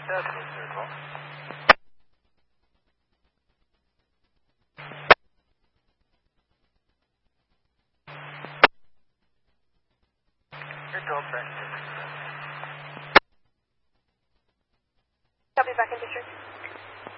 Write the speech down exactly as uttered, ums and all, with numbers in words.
Tesla Circle. Circle, Brent. Copy back in district.